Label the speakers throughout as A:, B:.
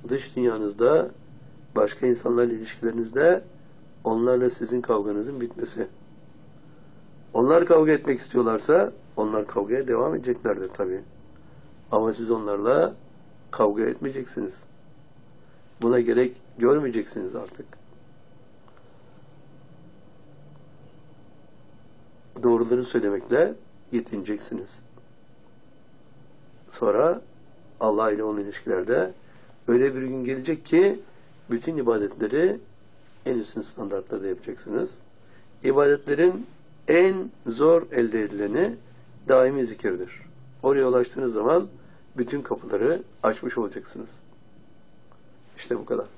A: dış dünyanızda, başka insanlarla ilişkilerinizde onlarla sizin kavganızın bitmesi. Onlar kavga etmek istiyorlarsa onlar kavgaya devam edeceklerdir tabii. Ama siz onlarla kavga etmeyeceksiniz. Buna gerek görmeyeceksiniz artık. Doğruları söylemekle yetineceksiniz. Sonra Allah ile olan ilişkilerde öyle bir gün gelecek ki bütün ibadetleri en üstün standartlarda yapacaksınız. İbadetlerin en zor elde edileni daimi zikirdir. Oraya ulaştığınız zaman bütün kapıları açmış olacaksınız. İşte bu kadar.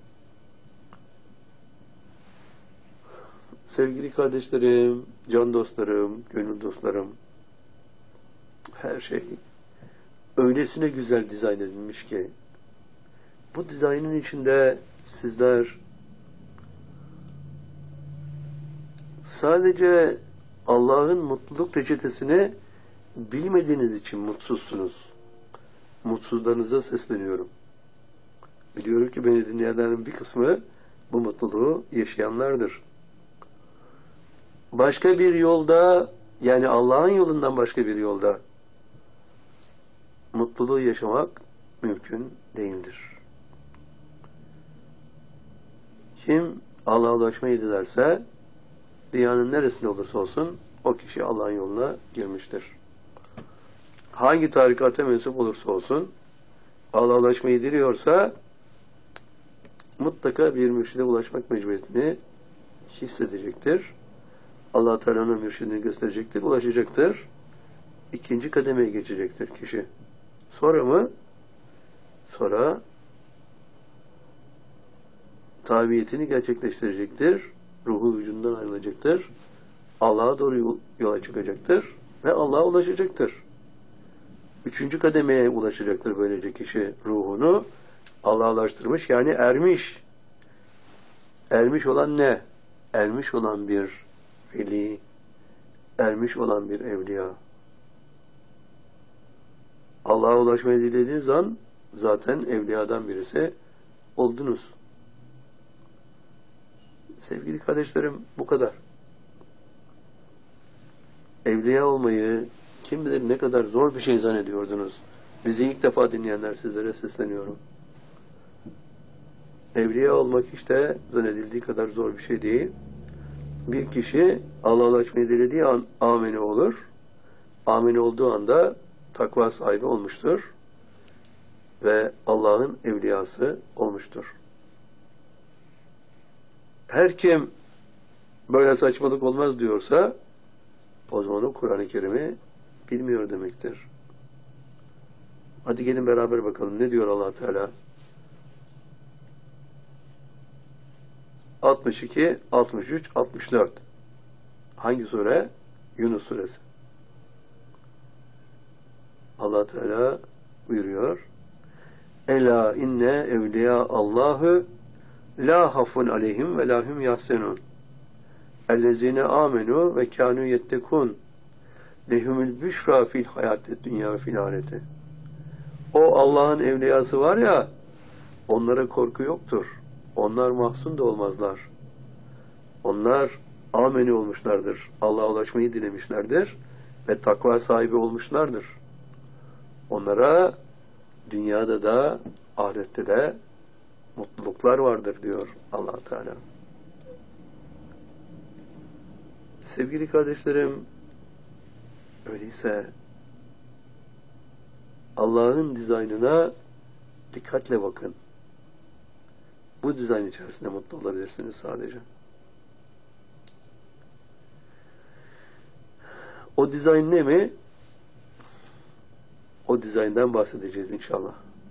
A: Sevgili kardeşlerim, can dostlarım, gönül dostlarım, her şey öylesine güzel dizayn edilmiş ki bu dizaynın içinde sizler sadece Allah'ın mutluluk reçetesini bilmediğiniz için mutsuzsunuz. Mutsuzlarınıza sesleniyorum. Biliyorum ki beni dinleyenlerin bir kısmı bu mutluluğu yaşayanlardır. Başka bir yolda, yani Allah'ın yolundan başka bir yolda mutluluğu yaşamak mümkün değildir. Kim Allah'a ulaşmayı dilerse dünyanın neresinde olursa olsun o kişi Allah'ın yoluna girmiştir. Hangi tarikata mensup olursa olsun Allah'a ulaşmayı diliyorsa mutlaka bir mürşide ulaşmak mecburiyetini hissedecektir. Allah Teala'nın mürşidini gösterecektir, ulaşacaktır. İkinci kademeye geçecektir kişi. Sonra mı? Sonra tabiyetini gerçekleştirecektir. Ruhu vücudundan ayrılacaktır. Allah'a doğru yola çıkacaktır ve Allah'a ulaşacaktır. Üçüncü kademeye ulaşacaktır böylece kişi ruhunu Allah'a ulaştırmış, yani ermiş. Ermiş olan ne? Ermiş olan bir veli, ermiş olan bir evliya. Allah'a ulaşmayı dilediğiniz an zaten evliyadan birisi oldunuz. Sevgili kardeşlerim, bu kadar. Evliya olmayı kim bilir ne kadar zor bir şey zannediyordunuz. Bizi ilk defa dinleyenler, sizlere sesleniyorum. Evliya olmak işte zannedildiği kadar zor bir şey değil. Bir kişi Allah'a ulaşmayı dilediği an amene olur. Amene olduğu anda takva sahibi olmuştur. Ve Allah'ın evliyası olmuştur. Her kim böyle saçmalık olmaz diyorsa o zaman o Kur'an-ı Kerim'i bilmiyor demektir. Hadi gelin beraber bakalım ne diyor Allah Teala. 62, 63, 64. Hangi sure? Yunus suresi. Allah Teala buyuruyor. Ela inne evliya Allahu la hafun aleyhim ve lahum yahsenun. Ellezine amenu ve kanu yettekun. Lehumul büşra fil hayatid dünya ve fil ahireti. O Allah'ın evliyası var ya, onlara korku yoktur. Onlar mahzun da olmazlar. Onlar ameni olmuşlardır. Allah'a ulaşmayı dilemişlerdir ve takva sahibi olmuşlardır. Onlara dünyada da ahirette de mutluluklar vardır diyor Allah Teala. Sevgili kardeşlerim, öyleyse Allah'ın dizaynına dikkatle bakın. Bu dizayn içerisinde mutlu olabilirsiniz sadece. O dizayn ne mi? O dizayndan bahsedeceğiz inşallah.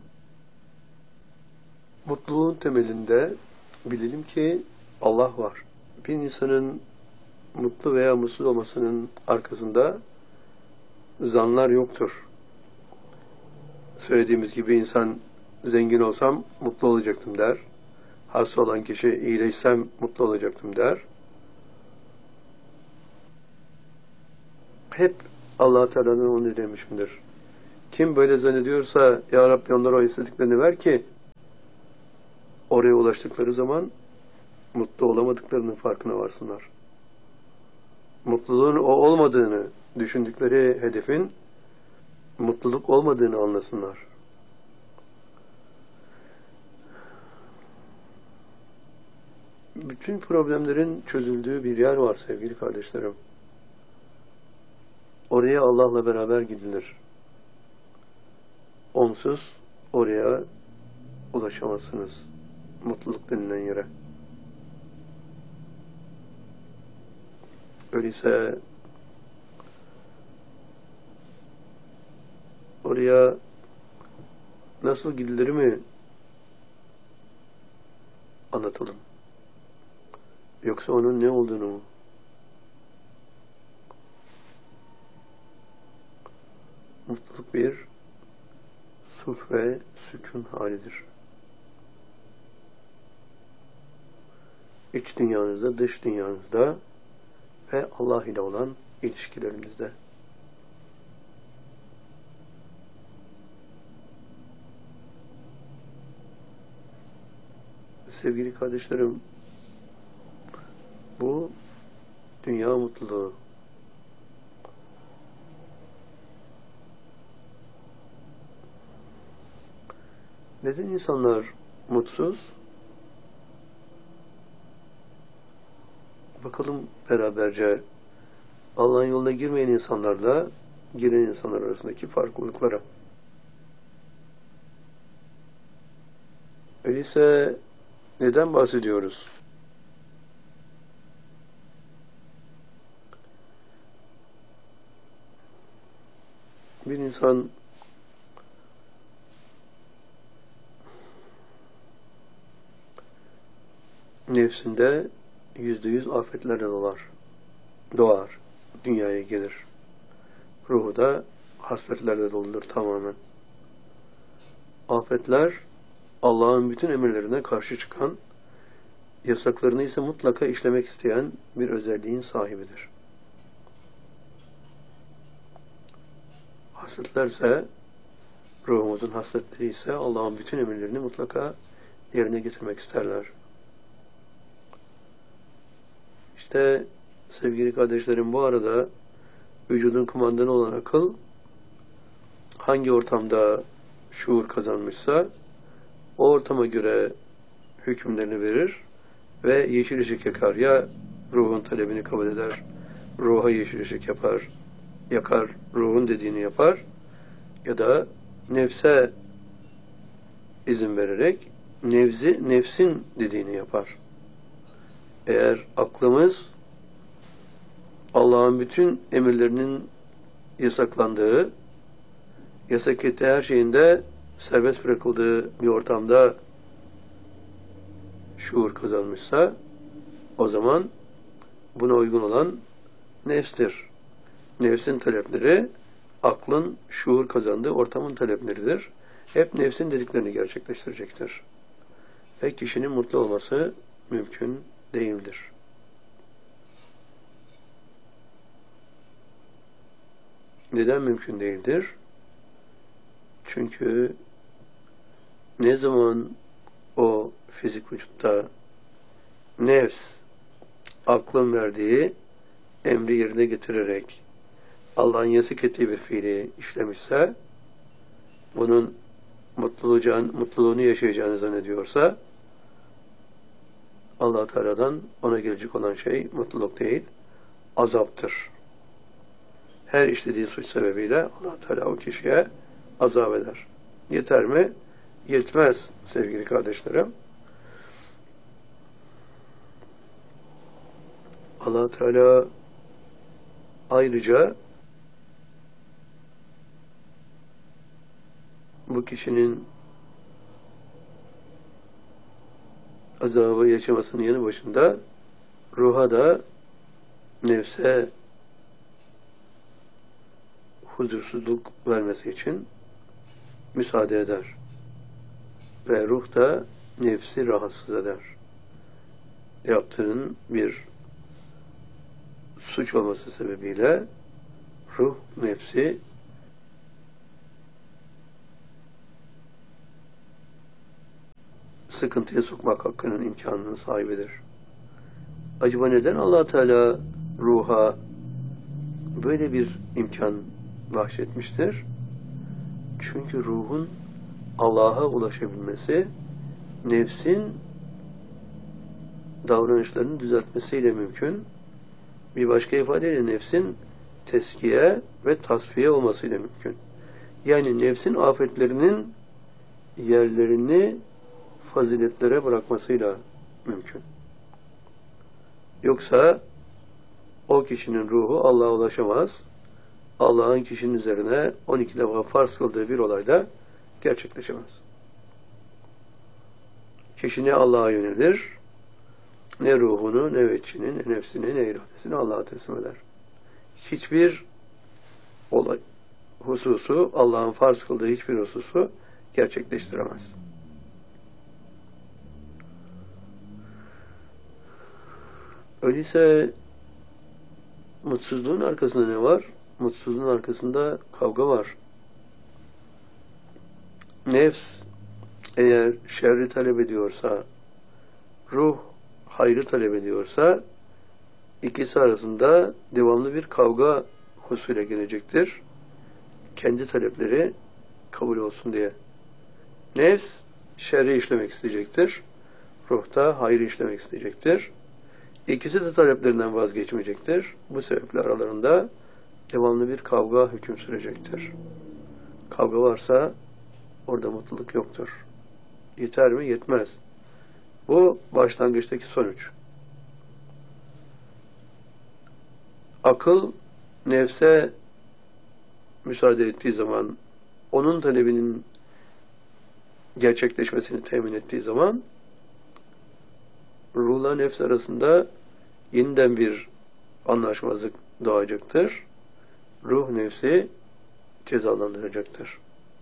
A: Mutluluğun temelinde bilelim ki Allah var. Bir insanın mutlu veya mutsuz olmasının arkasında zanlar yoktur. Söylediğimiz gibi insan zengin olsam mutlu olacaktım der. Hasta olan kişi iyileşsem mutlu olacaktım der. Hep Allah Teala'nın onu demişimdir. Kim böyle zannediyorsa ya Rabbi onlara o istediklerini ver ki oraya ulaştıkları zaman mutlu olamadıklarının farkına varsınlar. Mutluluğun o olmadığını, düşündükleri hedefin mutluluk olmadığını anlasınlar. Bütün problemlerin çözüldüğü bir yer var sevgili kardeşlerim. Oraya Allah'la beraber gidilir. Onsuz oraya ulaşamazsınız. Mutluluk denilen yere. Öyleyse oraya nasıl gidilir mi anlatalım? Yoksa onun ne olduğunu mu? Mutluluk bir sulh ve sükun halidir. İç dünyanızda, dış dünyanızda ve Allah ile olan ilişkilerinizde. Sevgili kardeşlerim, bu dünya mutluluğu. Neden insanlar mutsuz? Bakalım beraberce Allah'ın yoluna girmeyen insanlarla giren insanlar arasındaki farklılıklara. Öyleyse neden bahsediyoruz? Bir insan nefsinde %100 afetlerle doğar, dünyaya gelir. Ruhu da hasretlerle doludur tamamen. Afetler, Allah'ın bütün emirlerine karşı çıkan, yasaklarını ise mutlaka işlemek isteyen bir özelliğin sahibidir. Hasretlerse, ruhumuzun hasretleri ise Allah'ın bütün emirlerini mutlaka yerine getirmek isterler. İşte sevgili kardeşlerim, bu arada vücudun kumandanı olan akıl hangi ortamda şuur kazanmışsa o ortama göre hükümlerini verir ve yeşil ışık yakar. Ya ruhun talebini kabul eder, ruha yeşil ışık yakar, ruhun dediğini yapar, ya da nefse izin vererek nefsin dediğini yapar. Eğer aklımız Allah'ın bütün emirlerinin yasaklandığı, yasak ettiği her şeyinde serbest bırakıldığı bir ortamda şuur kazanmışsa, o zaman buna uygun olan nefstir. Nefsin talepleri, aklın şuur kazandığı ortamın talepleridir. Hep nefsin dediklerini gerçekleştirecektir. Ve kişinin mutlu olması mümkün değildir. Neden mümkün değildir? Çünkü ne zaman o fizik vücutta nefs, aklın verdiği emri yerine getirerek Allah'ın yasak ettiği bir fiili işlemişse, bunun mutluluğunu yaşayacağını zannediyorsa, Allah Teala'dan ona gelecek olan şey mutluluk değil, azaptır. Her işlediği suç sebebiyle Allah Teala o kişiye azap eder. Yeter mi? Yetmez sevgili kardeşlerim. Allah Teala ayrıca bu kişinin azabı yaşamasının yanı başında ruha da, nefse huzursuzluk vermesi için müsaade eder. Ve ruh da nefsi rahatsız eder. Yaptığının bir suç olması sebebiyle ruh, nefsi sıkıntıya sokmak hakkının imkanının sahibidir. Acaba neden Allah Teala ruha böyle bir imkan bahşetmiştir? Çünkü ruhun Allah'a ulaşabilmesi, nefsin davranışlarını düzeltmesiyle mümkün. Bir başka ifadeyle nefsin teskiye ve tasfiye olmasıyla mümkün. Yani nefsin afetlerinin yerlerini faziletlere bırakmasıyla mümkün. Yoksa o kişinin ruhu Allah'a ulaşamaz. Allah'ın kişinin üzerine 12 defa farz kıldığı bir olayda gerçekleşemez. Kişi ne Allah'a yönelir, ne ruhunu, ne veçhini, ne nefsini, ne iradesini Allah'a teslim eder. Hiçbir olay, hususu, Allah'ın farz kıldığı hiçbir hususu gerçekleştiremez. Öyleyse mutsuzluğun arkasında ne var? Mutsuzluğun arkasında kavga var. Nefs eğer şerri talep ediyorsa, ruh hayrı talep ediyorsa, ikisi arasında devamlı bir kavga husule gelecektir. Kendi talepleri kabul olsun diye. Nefs şerri işlemek isteyecektir. Ruh da hayrı işlemek isteyecektir. İkisi de taleplerinden vazgeçmeyecektir. Bu sebeple aralarında devamlı bir kavga hüküm sürecektir. Kavga varsa orada mutluluk yoktur. Yeter mi? Yetmez. Bu başlangıçtaki sonuç. Akıl nefse müsaade ettiği zaman, onun talebinin gerçekleşmesini temin ettiği zaman ruhla nefs arasında yeniden bir anlaşmazlık doğacaktır. Ruh nefsi cezalandıracaktır.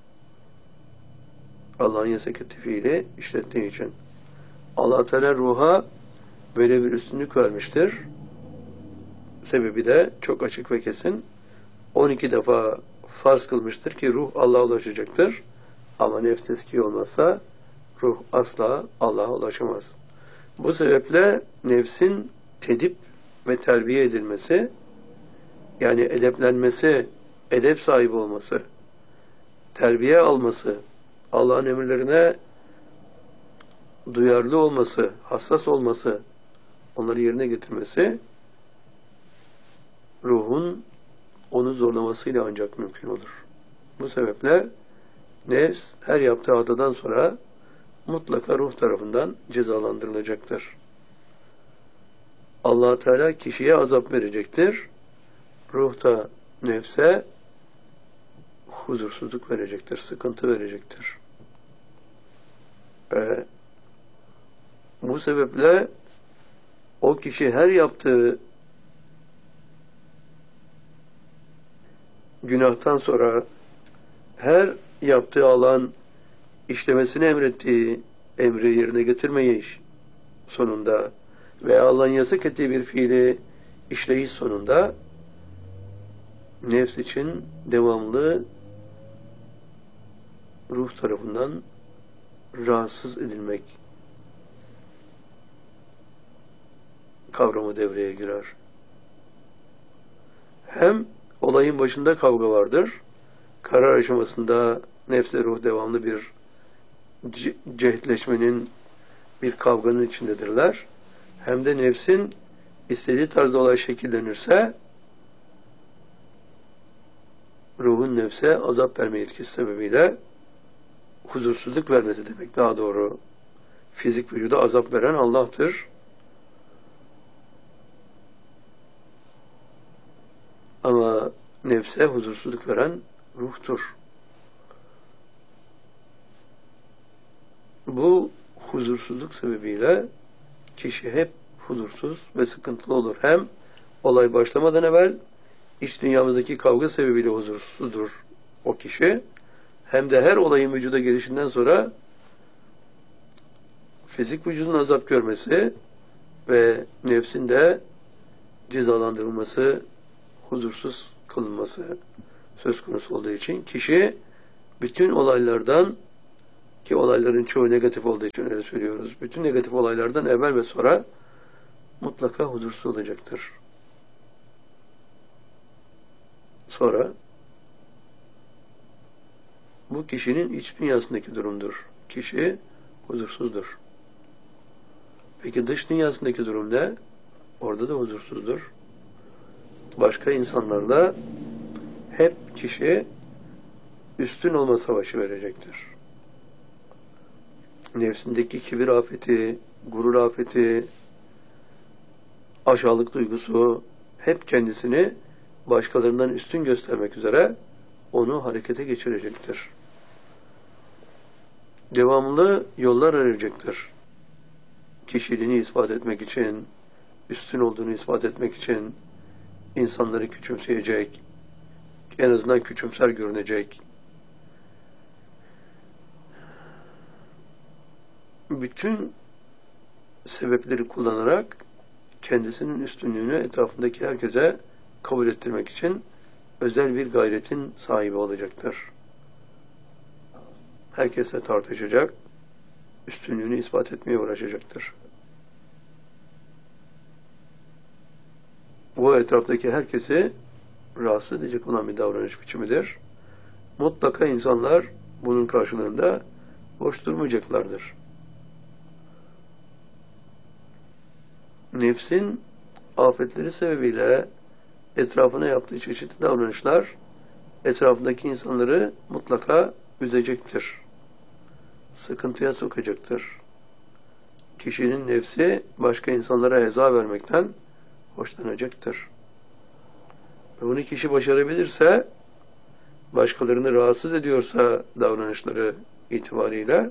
A: Allah'ın yasak ettiği fiili işlettiği için. Allah Teala ruha böyle bir üstünlük vermiştir. Sebebi de çok açık ve kesin. 12 defa farz kılmıştır ki ruh Allah'a ulaşacaktır. Ama nefs teskiye olmazsa ruh asla Allah'a ulaşamaz. Bu sebeple nefsin tedip ve terbiye edilmesi, yani edeplenmesi, edep sahibi olması, terbiye alması, Allah'ın emirlerine duyarlı olması, hassas olması, onları yerine getirmesi, ruhun onu zorlamasıyla ancak mümkün olur. Bu sebeple nefs her yaptığı hatadan sonra mutlaka ruh tarafından cezalandırılacaktır. Allah Teala kişiye azap verecektir. Ruh da nefse huzursuzluk verecektir, sıkıntı verecektir. Bu sebeple o kişi her yaptığı günahtan sonra, her yaptığı Allah'ın işlemesini emrettiği emri yerine getirmeyiş sonunda veya Allah'ın yasak ettiği bir fiili işleyiş sonunda nefs için devamlı ruh tarafından rahatsız edilmek kavramı devreye girer. Hem olayın başında kavga vardır. Karar aşamasında nefsle ruh devamlı bir cehdleşmenin, bir kavganın içindedirler. Hem de nefsin istediği tarzda olay şekillenirse ruhun nefse azap verme yetkisi sebebiyle huzursuzluk vermesi demek daha doğru. Fizik vücuda azap veren Allah'tır. Ama nefse huzursuzluk veren ruhtur. Bu huzursuzluk sebebiyle kişi hep huzursuz ve sıkıntılı olur. Hem olay başlamadan evvel iç dünyamızdaki kavga sebebiyle huzursuzdur o kişi. Hem de her olayın vücuda gelişinden sonra fizik vücudun azap görmesi ve nefsin de cezalandırılması, huzursuz kılınması söz konusu olduğu için kişi bütün olaylardan ki olayların çoğu negatif olduğu için öyle söylüyoruz. Bütün negatif olaylardan evvel ve sonra mutlaka huzursuz olacaktır. Sonra bu kişinin iç dünyasındaki durumdur. Kişi huzursuzdur. Peki dış dünyasındaki durum ne? Orada da huzursuzdur. Başka insanlarla hep kişi üstün olma savaşı verecektir. Nefsindeki kibir afeti, gurur afeti, aşağılık duygusu hep kendisini başkalarından üstün göstermek üzere onu harekete geçirecektir. Devamlı yollar arayacaktır. Kişiliğini ispat etmek için, üstün olduğunu ispat etmek için insanları küçümseyecek, en azından küçümser görünecek. Bütün sebepleri kullanarak kendisinin üstünlüğünü etrafındaki herkese kabul ettirmek için özel bir gayretin sahibi olacaktır. Herkesle tartışacak, üstünlüğünü ispat etmeye uğraşacaktır. Bu etraftaki herkesi rahatsız edecek olan bir davranış biçimidir. Mutlaka insanlar bunun karşılığında boş durmayacaklardır. Nefsin afetleri sebebiyle etrafına yaptığı çeşitli davranışlar etrafındaki insanları mutlaka üzecektir. Sıkıntıya sokacaktır. Kişinin nefsi başka insanlara eza vermekten hoşlanacaktır. Ve bunu kişi başarabilirse, başkalarını rahatsız ediyorsa davranışları itibariyle,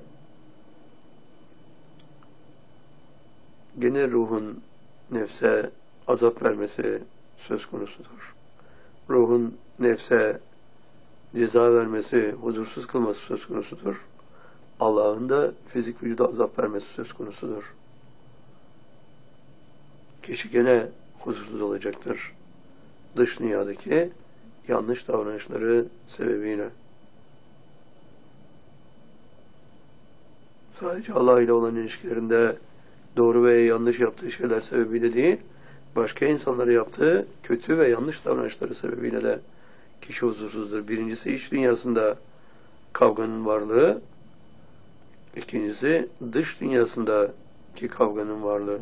A: gene ruhun nefse azap vermesi söz konusudur. Ruhun nefse ceza vermesi, huzursuz kılması söz konusudur. Allah'ın da fizik vücuda azap vermesi söz konusudur. Kişi gene huzursuz olacaktır. Dış dünyadaki yanlış davranışları sebebiyle. Sadece Allah ile olan ilişkilerinde doğru ve yanlış yaptığı şeyler sebebiyle değil, başka insanlara yaptığı kötü ve yanlış davranışları sebebiyle de kişi huzursuzdur. Birincisi iç dünyasında kavganın varlığı, ikincisi dış dünyasındaki kavganın varlığı.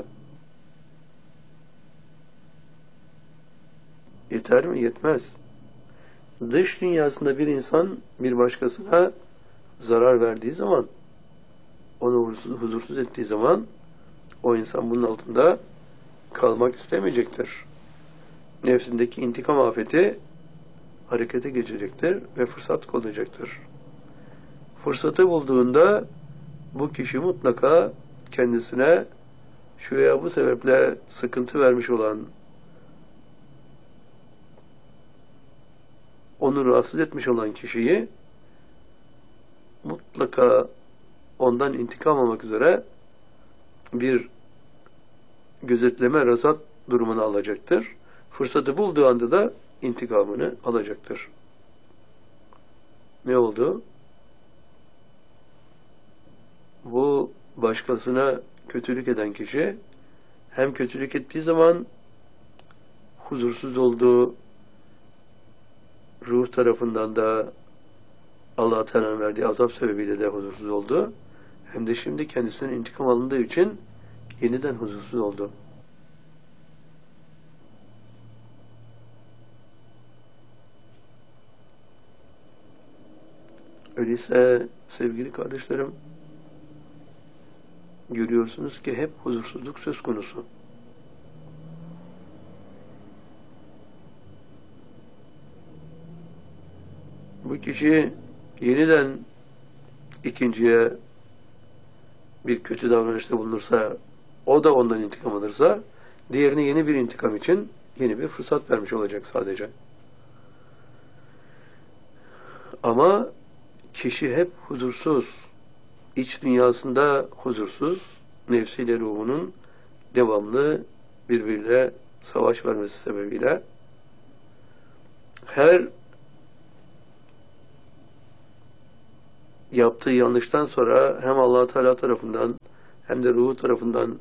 A: Yeter mi? Yetmez. Dış dünyasında bir insan bir başkasına zarar verdiği zaman, onu huzursuz ettiği zaman o insan bunun altında kalmak istemeyecektir. Nefsindeki intikam afeti harekete geçecektir ve fırsat kollayacaktır. Fırsatı bulduğunda bu kişi mutlaka kendisine şu veya bu sebeple sıkıntı vermiş olan, onu rahatsız etmiş olan kişiyi mutlaka ondan intikam almak üzere bir gözetleme, rasat durumunu alacaktır. Fırsatı bulduğu anda da intikamını alacaktır. Ne oldu? Bu başkasına kötülük eden kişi hem kötülük ettiği zaman huzursuz olduğu, ruh tarafından da Allah Teala'nın verdiği azap sebebiyle de huzursuz oldu. Hem de şimdi kendisinden intikam alındığı için yeniden huzursuz oldu. Öyleyse sevgili kardeşlerim, görüyorsunuz ki hep huzursuzluk söz konusu. Bu kişi yeniden ikinciye bir kötü davranışta bulunursa, o da ondan intikam alırsa, diğerine yeni bir intikam için yeni bir fırsat vermiş olacak sadece. Ama kişi hep huzursuz, iç dünyasında huzursuz, nefsiyle ruhunun devamlı birbiriyle savaş vermesi sebebiyle her yaptığı yanlıştan sonra hem Allah Teala tarafından hem de ruhu tarafından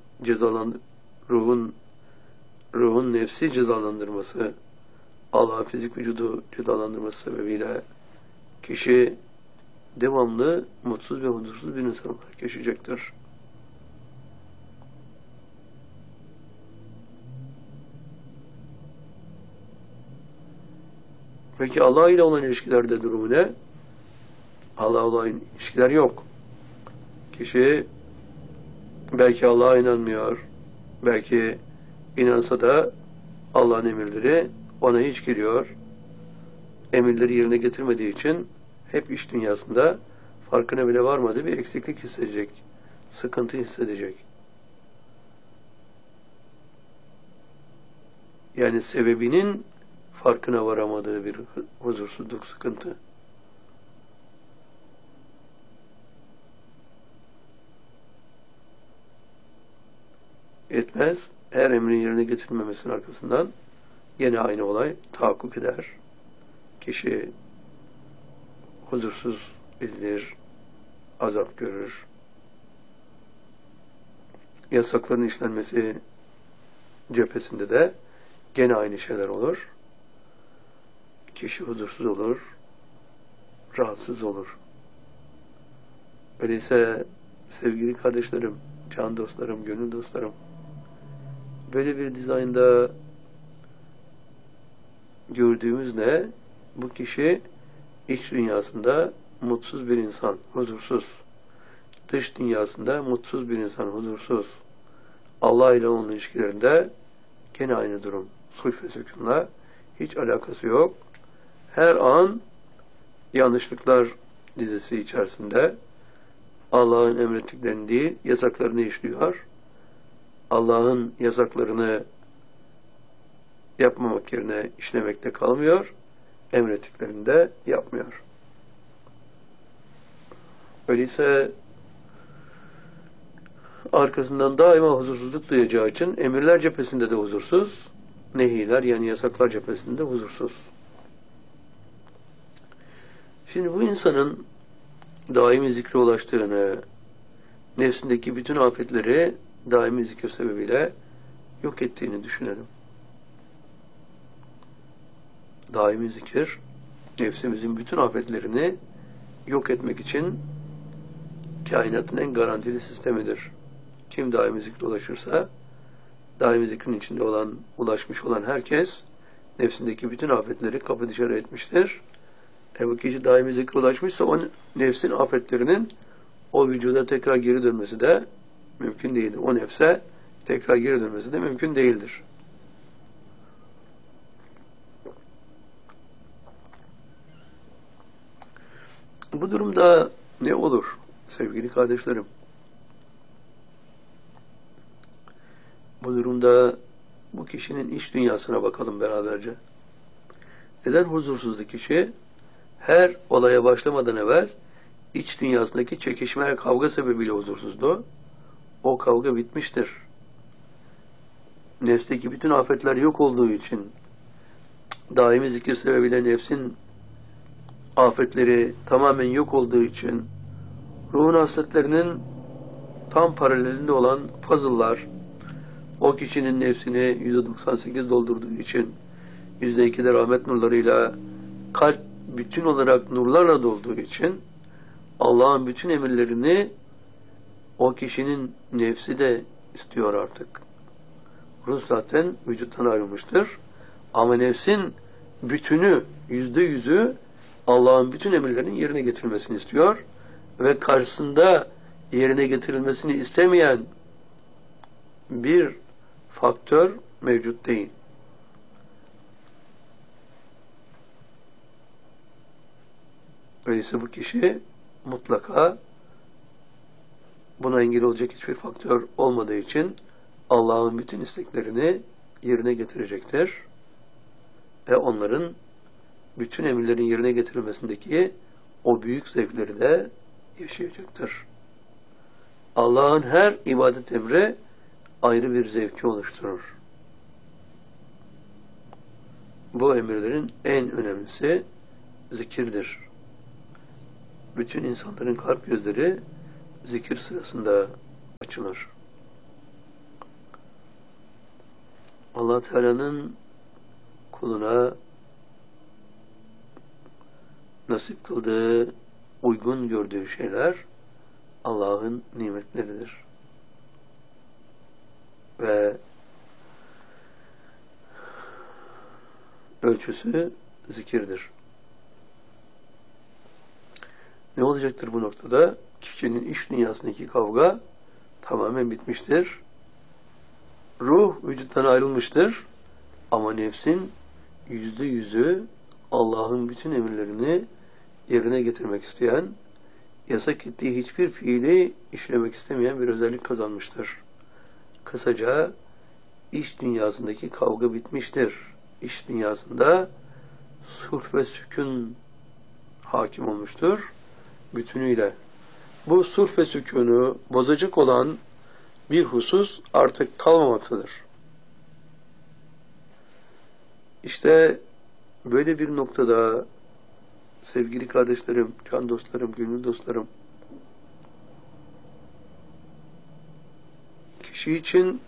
A: ruhun nefsi cezalandırması, Allah'ın fizik vücudu cezalandırması sebebiyle kişi devamlı mutsuz ve huzursuz bir insan olarak yaşayacaktır. Peki Allah ile olan ilişkilerde durumu ne? Allah ile olan ilişkiler yok. Kişi belki Allah'a inanmıyor, belki inansa da Allah'ın emirleri ona hiç giriyor. Emirleri yerine getirmediği için hep iş dünyasında farkına bile varmadığı bir eksiklik hissedecek, sıkıntı hissedecek. Yani sebebinin farkına varamadığı bir huzursuzluk, sıkıntı. Etmez. Her emrin yerine getirilmemesinin arkasından yine aynı olay tahakkuk eder. Kişi huzursuz edilir, azap görür. Yasakların işlenmesi cephesinde de gene aynı şeyler olur. Kişi huzursuz olur, rahatsız olur. Öyleyse sevgili kardeşlerim, can dostlarım, gönül dostlarım, böyle bir dizaynda gördüğümüz ne? Bu kişi iç dünyasında mutsuz bir insan, huzursuz. Dış dünyasında mutsuz bir insan, huzursuz. Allah ile onun ilişkilerinde gene aynı durum. Sulh ve sükunla hiç alakası yok. Her an yanlışlıklar dizisi içerisinde Allah'ın emrettiklerini değil, yasaklarını işliyor. Allah'ın yasaklarını yapmamak yerine işlemekte kalmıyor. Emrettiklerini de yapmıyor. Öyleyse arkasından daima huzursuzluk duyacağı için emirler cephesinde de huzursuz, nehiler yani yasaklar cephesinde de huzursuz. Şimdi bu insanın daimi zikre ulaştığını, nefsindeki bütün afetleri daimi zikir sebebiyle yok ettiğini düşünelim. Daimi zikir, nefsimizin bütün afetlerini yok etmek için kainatın en garantili sistemidir. Kim daimi zikre ulaşırsa, daimi zikrin içinde ulaşmış olan herkes, nefsindeki bütün afetleri kapı dışarı etmiştir. Bu kişi daimi zikre ulaşmışsa, o nefsin afetlerinin o vücuda tekrar geri dönmesi de mümkün değildir. O nefse tekrar geri dönmesi de mümkün değildir. Bu durumda ne olur sevgili kardeşlerim? Bu durumda bu kişinin iç dünyasına bakalım beraberce. Neden huzursuzdu kişi? Her olaya başlamadan evvel iç dünyasındaki çekişme ve kavga sebebiyle huzursuzdu. O kavga bitmiştir. Nefsteki bütün afetler yok olduğu için, daimi zikir sebebiyle nefsin afetleri tamamen yok olduğu için, ruhun hasletlerinin tam paralelinde olan fazıllar, o kişinin nefsini %98 doldurduğu için, %2'de rahmet nurlarıyla, kalp bütün olarak nurlarla dolduğu için, Allah'ın bütün emirlerini o kişinin nefsi de istiyor artık. Ruh zaten vücuttan ayrılmıştır. Ama nefsin bütünü, %100'ü Allah'ın bütün emirlerinin yerine getirilmesini istiyor. Ve karşısında yerine getirilmesini istemeyen bir faktör mevcut değil. Öyleyse bu kişi mutlaka buna engel olacak hiçbir faktör olmadığı için Allah'ın bütün isteklerini yerine getirecektir. Ve onların bütün emirlerin yerine getirilmesindeki o büyük zevkleri de yaşayacaktır. Allah'ın her ibadet emri ayrı bir zevki oluşturur. Bu emirlerin en önemlisi zikirdir. bütün insanların kalp gözleri zikir sırasında açılır. Allah Teala'nın kuluna nasip kıldığı, uygun gördüğü şeyler Allah'ın nimetleridir. Ve ölçüsü zikirdir. Ne olacaktır bu noktada? Kişinin iç dünyasındaki kavga tamamen bitmiştir. Ruh vücuttan ayrılmıştır. Ama nefsin %100'ü Allah'ın bütün emirlerini yerine getirmek isteyen, yasak ettiği hiçbir fiili işlemek istemeyen bir özellik kazanmıştır. Kısaca iç dünyasındaki kavga bitmiştir. İç dünyasında sulh ve sükun hakim olmuştur bütünüyle. Bu sulh ve sükûnu bozacak olan bir husus artık kalmamaktadır. İşte böyle bir noktada sevgili kardeşlerim, can dostlarım, gönül dostlarım, kişi için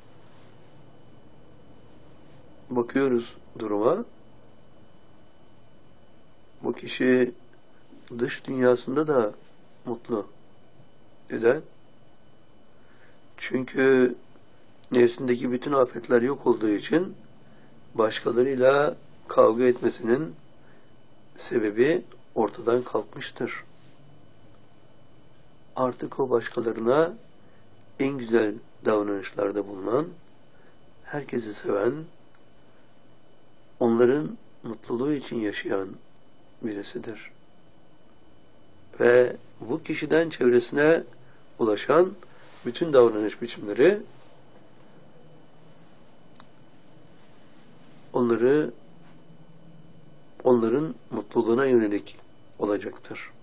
A: bakıyoruz duruma. Bu kişi dış dünyasında da mutlu. Neden? Çünkü nefsindeki bütün afetler yok olduğu için başkalarıyla kavga etmesinin sebebi ortadan kalkmıştır. Artık o başkalarına en güzel davranışlarda bulunan, herkesi seven, onların mutluluğu için yaşayan birisidir. Ve bu kişiden çevresine ulaşan bütün davranış biçimleri onların mutluluğuna yönelik olacaktır.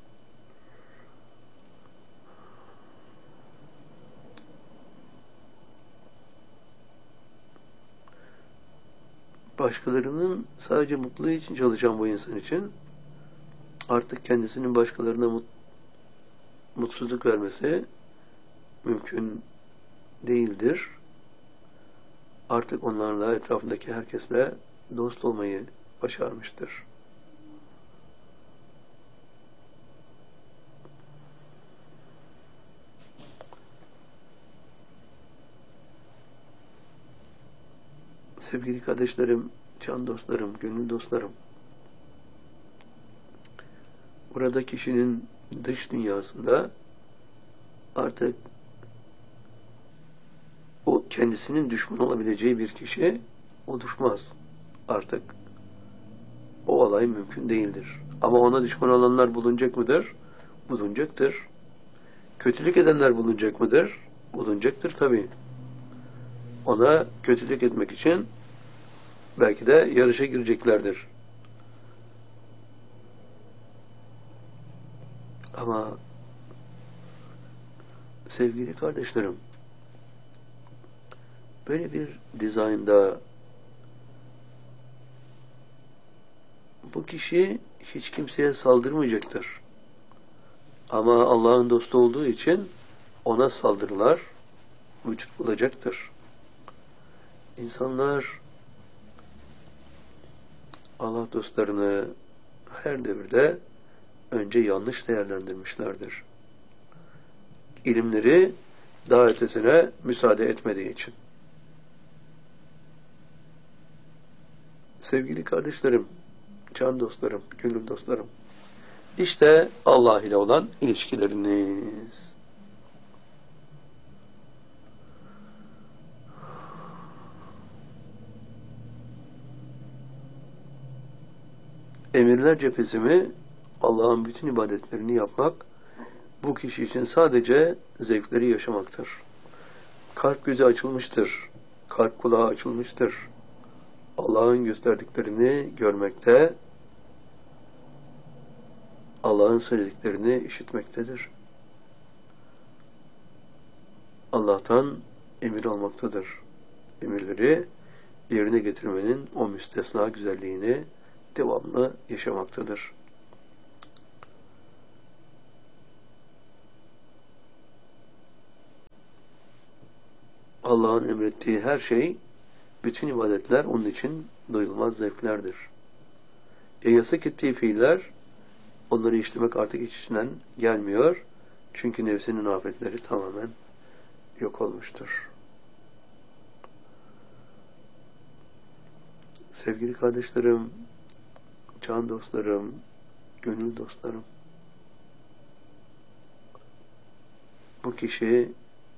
A: Başkalarının sadece mutluluğu için çalışan bu insan için artık kendisinin başkalarına mutsuzluk vermesi mümkün değildir. Artık onlarla, etrafındaki herkesle dost olmayı başarmıştır. Sevgili kardeşlerim, can dostlarım, gönül dostlarım, burada kişinin dış dünyasında artık o kendisinin düşman olabileceği bir kişi oluşmaz. Artık o olay mümkün değildir. Ama ona düşman olanlar bulunacak mıdır? Bulunacaktır. Kötülük edenler bulunacak mıdır? Bulunacaktır tabii. Ona kötülük etmek için belki de yarışa gireceklerdir. Ama sevgili kardeşlerim, böyle bir dizaynda bu kişi hiç kimseye saldırmayacaktır. Ama Allah'ın dostu olduğu için ona saldırılar vücut bulacaktır. İnsanlar Allah dostlarını her devirde önce yanlış değerlendirmişlerdir. İlimleri daha ötesine müsaade etmediği için. Sevgili kardeşlerim, can dostlarım, gönül dostlarım, İşte Allah ile olan ilişkileriniz. Emirler cephesi mi? Allah'ın bütün ibadetlerini yapmak, bu kişi için sadece zevkleri yaşamaktır. Kalp gözü açılmıştır. Kalp kulağı açılmıştır. Allah'ın gösterdiklerini görmekte, Allah'ın söylediklerini işitmektedir. Allah'tan emir almaktadır. Emirleri yerine getirmenin o müstesna güzelliğini devamlı yaşamaktadır. Allah'ın emrettiği her şey, bütün ibadetler onun için doyulmaz zevklerdir. Yasak ettiği fiiller, onları işlemek artık içinden gelmiyor. Çünkü nefsinin afetleri tamamen yok olmuştur. Sevgili kardeşlerim, can dostlarım, gönül dostlarım, bu kişi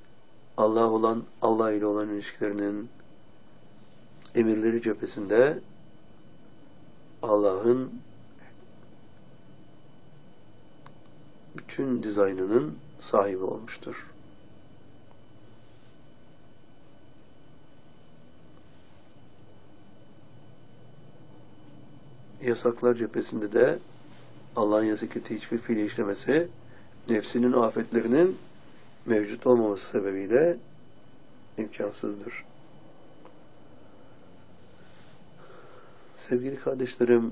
A: Allah ile olan ilişkilerinin emirleri cephesinde Allah'ın bütün dizaynının sahibi olmuştur. Yasaklar cephesinde de Allah'ın yasak ettiği hiçbir fiili işlemesi, nefsinin afetlerinin mevcut olmaması sebebiyle imkansızdır. Sevgili kardeşlerim,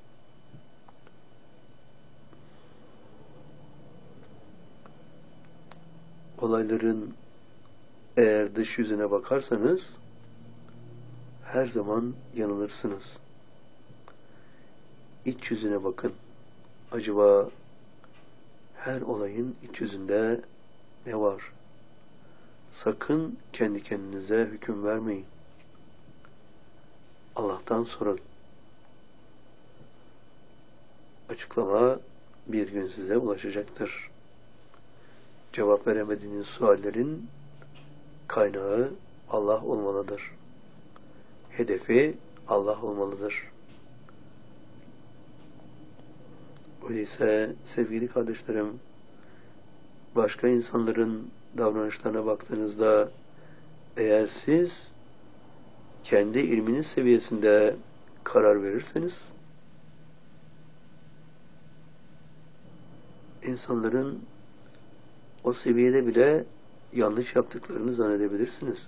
A: olayların eğer dış yüzüne bakarsanız her zaman yanılırsınız. İç yüzüne bakın. Acaba her olayın iç yüzünde ne var? Sakın kendi kendinize hüküm vermeyin. Allah'tan sorun. Açıklama bir gün size ulaşacaktır. Cevap veremediğiniz suallerin kaynağı Allah olmalıdır. Hedefi Allah olmalıdır. Öyleyse sevgili kardeşlerim, başka insanların davranışlarına baktığınızda eğer siz kendi ilminiz seviyesinde karar verirseniz insanların o seviyede bile yanlış yaptıklarını zannedebilirsiniz.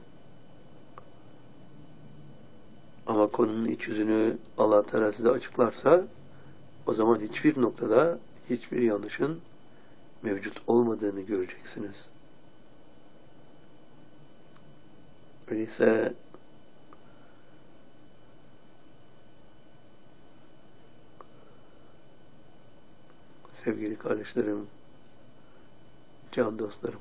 A: Ama konunun iç yüzünü Allah Teala size açıklarsa o zaman hiçbir noktada hiçbir yanlışın mevcut olmadığını göreceksiniz. Öyleyse sevgili kardeşlerim, can dostlarım,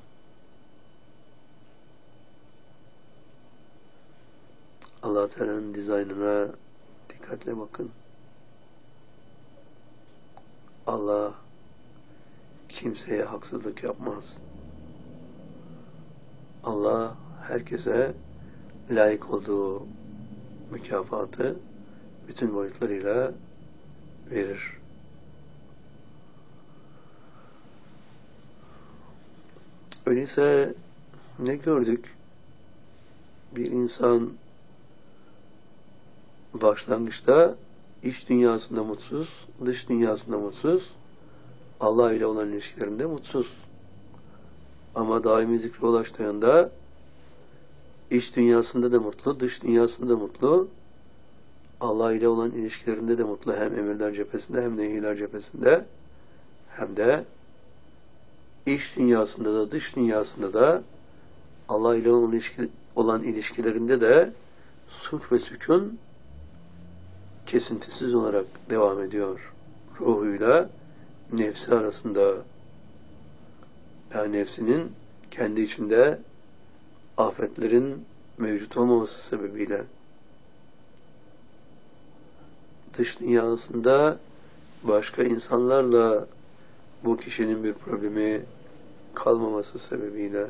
A: Allah Teala'nın dizaynına dikkatle bakın. Allah kimseye haksızlık yapmaz. Allah herkese layık olduğu mükafatı bütün boyutlarıyla verir. Öyleyse ne gördük? Bir insan başlangıçta iç dünyasında mutsuz, dış dünyasında mutsuz, Allah ile olan ilişkilerinde mutsuz. Ama daimi zikre ulaştığında iç dünyasında da mutlu, dış dünyasında da mutlu, Allah ile olan ilişkilerinde de mutlu, hem emirler cephesinde hem nehirler cephesinde, hem de iç dünyasında da dış dünyasında da Allah ile olan ilişkilerinde de sulh ve sükun kesintisiz olarak devam ediyor. Ruhuyla nefsi arasında, yani nefsinin kendi içinde afetlerin mevcut olmaması sebebiyle, dış dünyasında başka insanlarla bu kişinin bir problemi kalmaması sebebiyle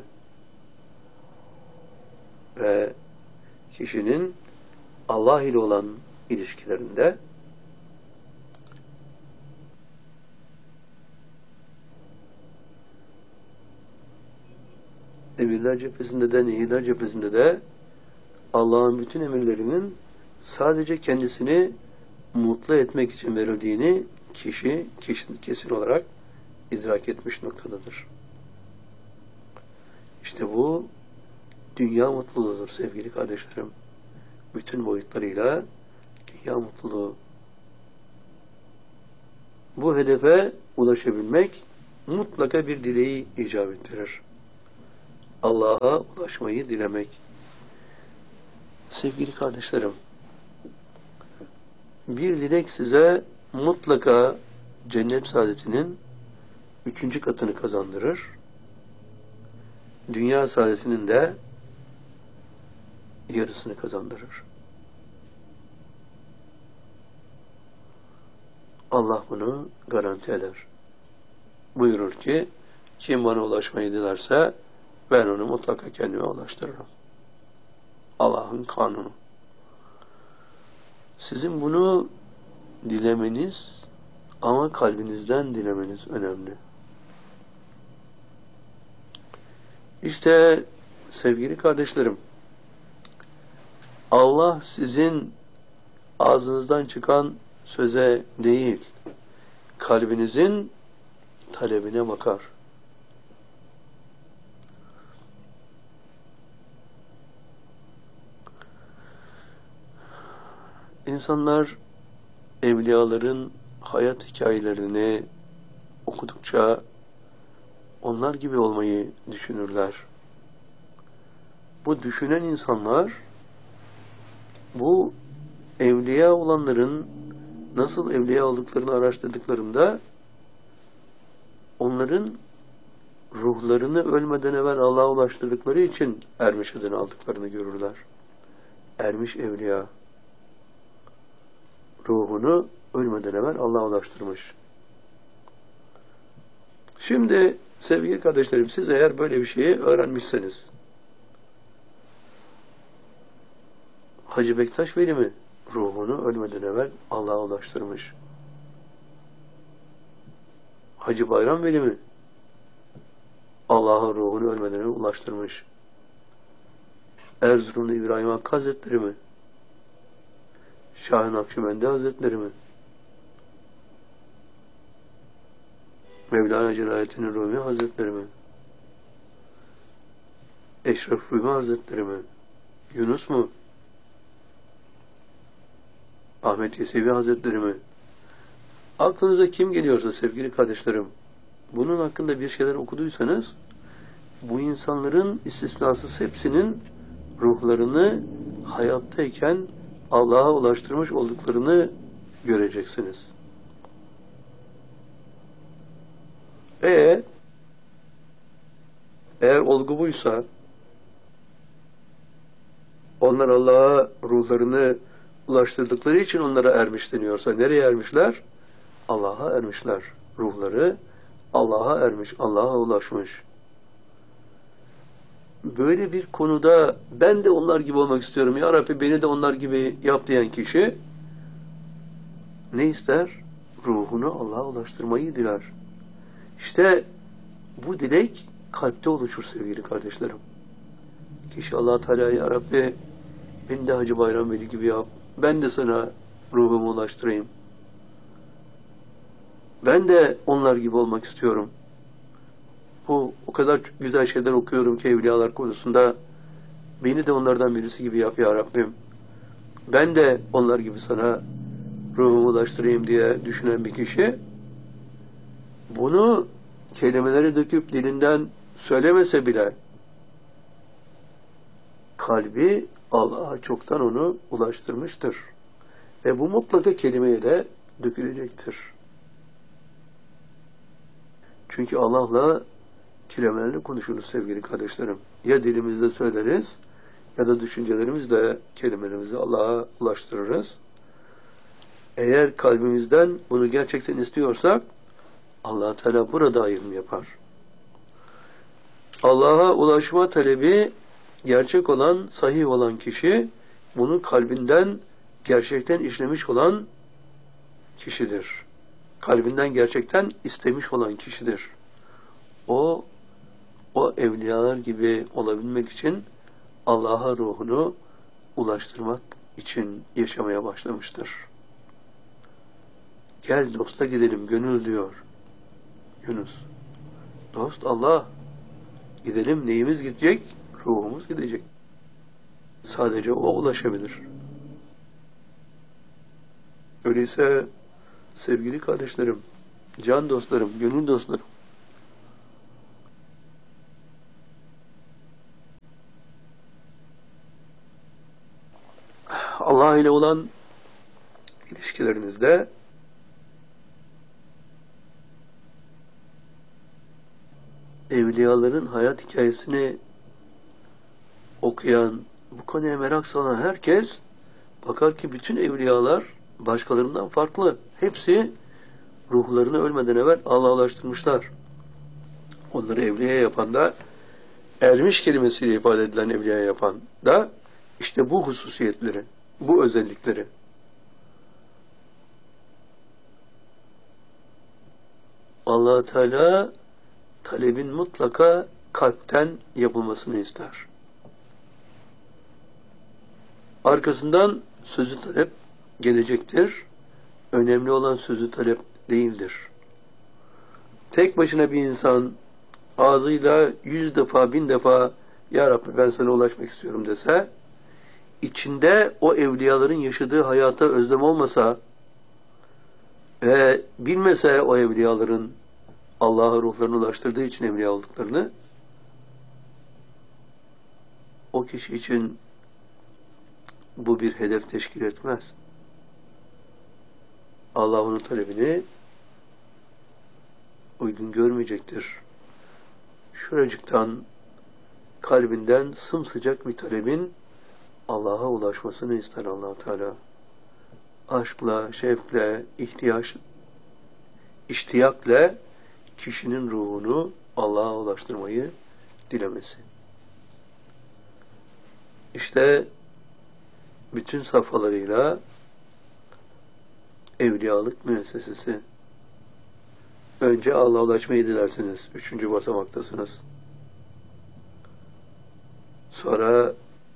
A: ve kişinin Allah ile olan ilişkilerinde emirler cephesinde de nehirler cephesinde de Allah'ın bütün emirlerinin sadece kendisini mutlu etmek için verildiğini kişi kesin olarak idrak etmiş noktadadır. İşte bu dünya mutluluğudur sevgili kardeşlerim. Bütün boyutlarıyla dünya mutluluğu. Bu hedefe ulaşabilmek mutlaka bir dileği icap ettirir. Allah'a ulaşmayı dilemek. Sevgili kardeşlerim, bir dilek size mutlaka cennet saadetinin 3. katını kazandırır. Dünya saadetinin de yarısını kazandırır. Allah bunu garanti eder. Buyurur ki, kim bana ulaşmayı dilerse ben onu mutlaka kendime ulaştırırım. Allah'ın kanunu. Sizin bunu dilemeniz ama kalbinizden dilemeniz önemli. İşte sevgili kardeşlerim, Allah sizin ağzınızdan çıkan söze değil, kalbinizin talebine bakar. İnsanlar evliyaların hayat hikayelerini okudukça onlar gibi olmayı düşünürler. Bu düşünen insanlar bu evliya olanların nasıl evliya olduklarını araştırdıklarında onların ruhlarını ölmeden evvel Allah'a ulaştırdıkları için ermiş adını aldıklarını görürler. Ermiş evliya ruhunu ölmeden evvel Allah'a ulaştırmış. Şimdi sevgili kardeşlerim, siz eğer böyle bir şeyi öğrenmişseniz, Hacı Bektaş Veli mi ruhunu ölmeden evvel Allah'a ulaştırmış? Hacı Bayram Veli mi Allah'a ruhunu ölmeden evvel ulaştırmış? Erzurumlu İbrahim Hakkı Hazretleri mi? Şah-ı Nakşibendi Hazretleri mi? Mevlana Celaleddin Rumi Hazretleri mi? Eşref Rumi Hazretleri mi? Yunus mu? Ahmet Yesevi Hazretleri mi? Aklınıza kim geliyorsa sevgili kardeşlerim, bunun hakkında bir şeyler okuduysanız, bu insanların istisnasız hepsinin ruhlarını hayattayken Allah'a ulaştırmış olduklarını göreceksiniz. Eğer olgu buysa, onlar Allah'a ruhlarını ulaştırdıkları için onlara ermiş deniyorsa, nereye ermişler? Allah'a ermişler. Ruhları Allah'a ermiş, Allah'a ulaşmış. Böyle bir konuda ben de onlar gibi olmak istiyorum, ya Rabbi beni de onlar gibi yap diyen kişi ne ister? Ruhunu Allah'a ulaştırmayı diler. İşte bu dilek kalpte oluşur sevgili kardeşlerim. Kişi Allah Teala, ya Rabbi beni de Hacı Bayram Veli gibi yap. Ben de sana ruhumu ulaştırayım. Ben de onlar gibi olmak istiyorum. O kadar güzel şeyler okuyorum ki evliyalar konusunda. Beni de onlardan birisi gibi yap ya Rabbim. Ben de onlar gibi sana ruhumu ulaştırayım diye düşünen bir kişi bunu kelimeleri döküp dilinden söylemese bile kalbi Allah'a çoktan onu ulaştırmıştır. Ve bu mutlaka kelimeye de dökülecektir. Çünkü Allah'la kelimelerle konuşuruz sevgili kardeşlerim. Ya dilimizde söyleriz ya da düşüncelerimizle kelimelerimizi Allah'a ulaştırırız. Eğer kalbimizden bunu gerçekten istiyorsak Allah Teala burada ayrım yapar. Allah'a ulaşma talebi gerçek olan, sahih olan kişi bunu kalbinden gerçekten işlemiş olan kişidir. Kalbinden gerçekten istemiş olan kişidir. O evliyalar gibi olabilmek için Allah'a ruhunu ulaştırmak için yaşamaya başlamıştır. Gel dosta gidelim gönül diyor Yunus. Dost Allah. Gidelim, neyimiz gidecek? Ruhumuz gidecek. Sadece o ulaşabilir. Öyleyse sevgili kardeşlerim, can dostlarım, gönül dostlarım, Allah ile olan ilişkilerinizde evliyaların hayat hikayesini okuyan, bu konuya merak salan herkes bakar ki bütün evliyalar başkalarından farklı. Hepsi ruhlarını ölmeden evvel Allah'a ulaştırmışlar. Onları evliya yapan da, ermiş kelimesiyle ifade edilen evliya yapan da işte bu hususiyetleri, bu özellikleri. Allah Teala talebin mutlaka kalpten yapılmasını ister. Arkasından sözü talep gelecektir. Önemli olan sözü talep değildir. Tek başına bir insan ağzıyla 100 defa, 1000 defa "Ya Rabbi ben sana ulaşmak istiyorum" dese, içinde o evliyaların yaşadığı hayata özlem olmasa ve bilmese o evliyaların Allah'a ruhlarını ulaştırdığı için evliya olduklarını, o kişi için bu bir hedef teşkil etmez. Allah onun talebini uygun görmeyecektir. Şuracıktan, kalbinden sımsıcak bir talebin Allah'a ulaşmasını ister Allah Teala. Aşkla, şevkle, iştiyakla kişinin ruhunu Allah'a ulaştırmayı dilemesi. İşte bütün safhalarıyla evliyalık müessesesi. Önce Allah'a ulaşmayı dilersiniz. 3. basamaktasınız. Sonra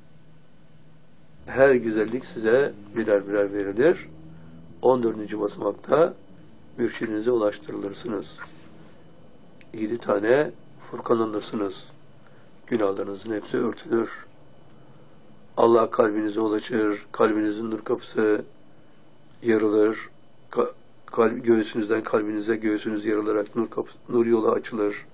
A: her güzellik size birer birer verilir. 14. basamakta mürşidinize ulaştırılırsınız. 7 tane Furkan alırsınız. Günahlarınızın hepsi örtülür. Allah kalbinize ulaşır. Kalbinizin nur kapısı yarılır. Göğsünüzden kalbinize, göğsünüz yarılarak nur yolu açılır.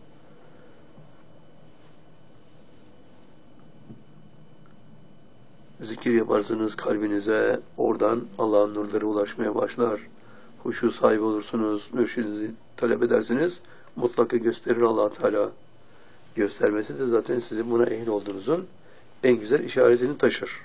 A: Zikir yaparsınız kalbinize, oradan Allah'ın nurları ulaşmaya başlar. Huşu sahibi olursunuz, mürşidinizi talep edersiniz, mutlaka gösterir Allah Teala. Göstermesi de zaten sizin buna ehil olduğunuzun en güzel işaretini taşır.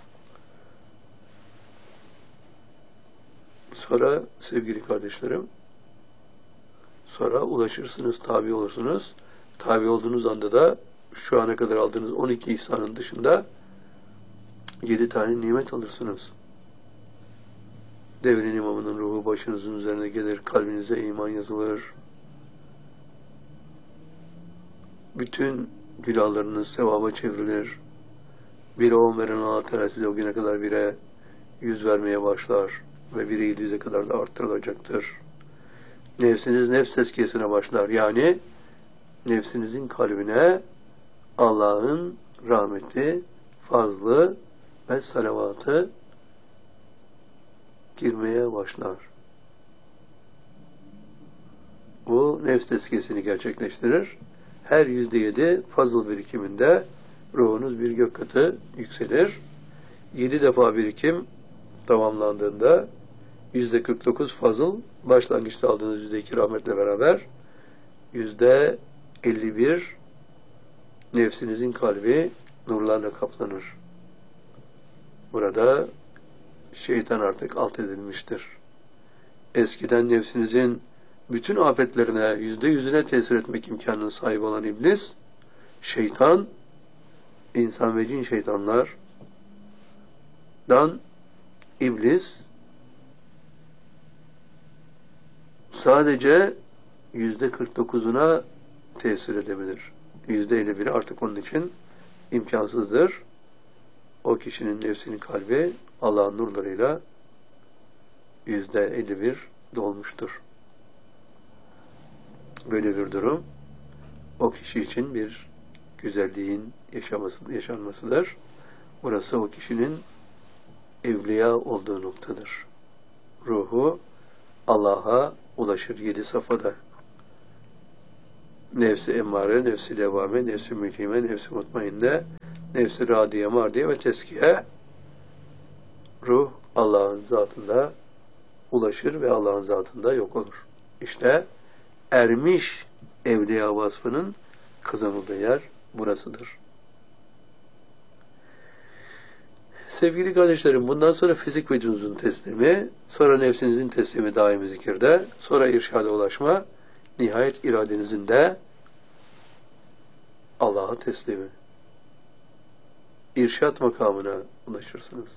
A: Sonra sevgili kardeşlerim, sonra ulaşırsınız, tabi olursunuz. Tabi olduğunuz anda da şu ana kadar aldığınız 12 ihsanın dışında 7 tane nimet alırsınız. Devrin imamının ruhu başınızın üzerine gelir, kalbinize iman yazılır. Bütün günahlarınız sevaba çevrilir. 1'e 10 veren Allah Teala size o güne kadar 1'e 100 vermeye başlar ve 1'e 700'e kadar da arttırılacaktır. Nefsiniz nefs tezkiyesine başlar. Yani nefsinizin kalbine Allah'ın rahmeti, fazlı ve salavatı girmeye başlar. Bu nefs tezkiyesini gerçekleştirir. Her %7 fazıl birikiminde ruhunuz bir gök katı yükselir. 7 defa birikim tamamlandığında %49 fazıl, başlangıçta aldığınız %2 rahmetle beraber %51 nefsinizin kalbi nurlarla kaplanır. Burada şeytan artık alt edilmiştir. Eskiden nefsinizin bütün afetlerine %100'üne tesir etmek imkanının sahibi olan iblis, şeytan, insan ve cin şeytanlardan iblis sadece %49'una tesir edebilir. %51'i artık onun için imkansızdır. O kişinin nefsinin kalbi Allah'ın nurlarıyla %51 dolmuştur. Böyle bir durum o kişi için bir güzelliğin yaşanmasıdır. Burası o kişinin evliya olduğu noktadır. Ruhu Allah'a ulaşır 7 safhada. Nefsi emmare, nefsi levvame, nefsi mülhime, nefsi mutmainne, nefsi radiye, mardiye ve teskiye. ruh Allah'ın zatında ulaşır ve Allah'ın zatında yok olur. İşte ermiş evliya vasfının kazanıldığı yer burasıdır. Sevgili kardeşlerim, bundan sonra fizik vücudunuzun teslimi, sonra nefsinizin teslimi daimi zikirde, sonra irşada ulaşma, nihayet iradenizin de Allah'a teslimi. İrşat makamına ulaşırsınız.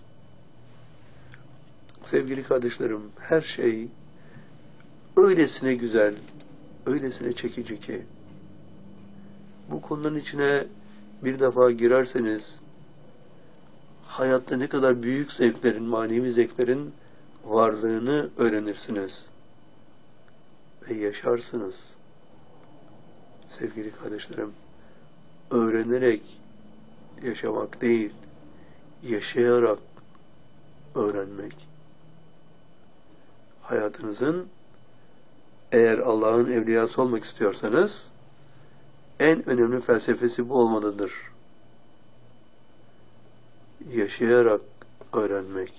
A: Sevgili kardeşlerim, her şey öylesine güzel, öylesine çekici ki, bu konuların içine bir defa girerseniz, hayatta ne kadar büyük zevklerin, manevi zevklerin varlığını öğrenirsiniz ve yaşarsınız. Sevgili kardeşlerim, öğrenerek yaşamak değil, yaşayarak öğrenmek. Hayatınızın, eğer Allah'ın evliyası olmak istiyorsanız, en önemli felsefesi bu olmalıdır. Yaşayarak öğrenmek.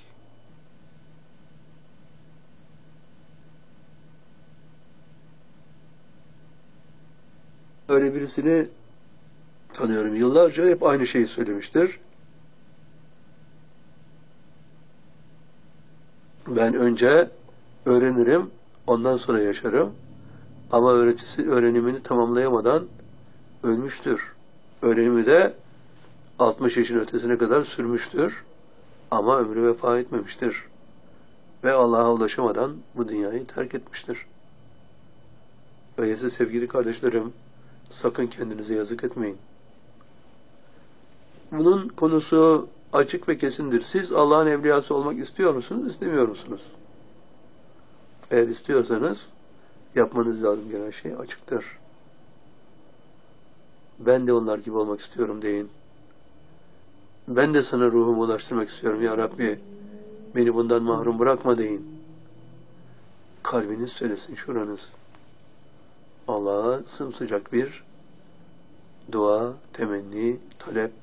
A: Öyle birisini tanıyorum. Yıllarca hep aynı şeyi söylemiştir. Ben önce öğrenirim, ondan sonra yaşarım. Ama öğrenimini tamamlayamadan ölmüştür. Öğrenimi de 60 yaşın ötesine kadar sürmüştür. Ama ömrü vefa etmemiştir. Ve Allah'a ulaşamadan bu dünyayı terk etmiştir. Öyleyse sevgili kardeşlerim, sakın kendinize yazık etmeyin. Bunun konusu açık ve kesindir. Siz Allah'ın evliyası olmak istiyor musunuz, istemiyor musunuz? Eğer istiyorsanız yapmanız lazım gelen şey açıktır. Ben de onlar gibi olmak istiyorum deyin. Ben de sana ruhumu ulaştırmak istiyorum ya Rabbi. Beni bundan mahrum bırakma deyin. Kalbiniz söylesin, şuranız. Allah'a sımsıcak bir dua, temenni, talep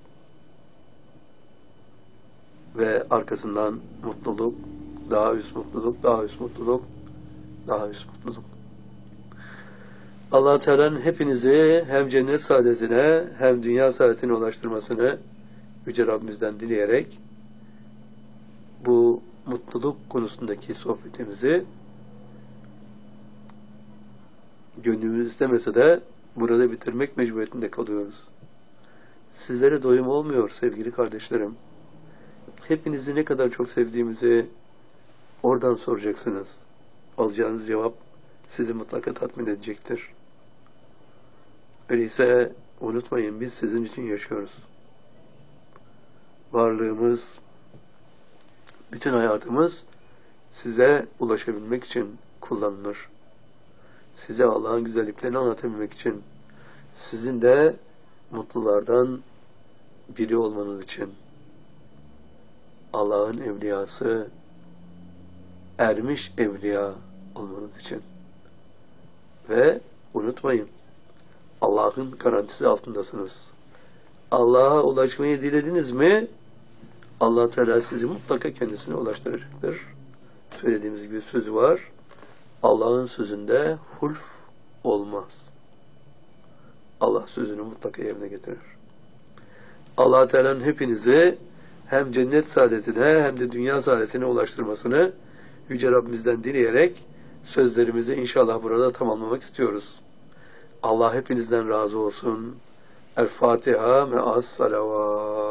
A: ve arkasından mutluluk, daha üst mutluluk, daha üst mutluluk, daha üst mutluluk. Allah Teala'nın hepinizi hem cennet saadetine hem dünya saadetine ulaştırmasını Yüce Rabbimizden dileyerek bu mutluluk konusundaki sohbetimizi gönlümüz istemese de burada bitirmek mecburiyetinde kalıyoruz. Sizlere doyum olmuyor sevgili kardeşlerim. Hepinizi ne kadar çok sevdiğimizi oradan soracaksınız. Alacağınız cevap sizi mutlaka tatmin edecektir. Öyleyse unutmayın, biz sizin için yaşıyoruz. Varlığımız, bütün hayatımız size ulaşabilmek için kullanılır. Size Allah'ın güzelliklerini anlatabilmek için, sizin de mutlulardan biri olmanız için, Allah'ın evliyası, ermiş evliya olmanız için. Ve unutmayın, Allah'ın garantisi altındasınız. Allah'a ulaşmayı dilediniz mi, Allah Teala sizi mutlaka kendisine ulaştıracaktır. Söylediğimiz gibi sözü var. Allah'ın sözünde hulf olmaz. Allah sözünü mutlaka yerine getirir. Allah Teala'nın hepinizi hem cennet saadetine hem de dünya saadetine ulaştırmasını Yüce Rabbimizden dileyerek sözlerimizi inşallah burada tamamlamak istiyoruz. Allah hepinizden razı olsun. El Fatiha me'as salavat.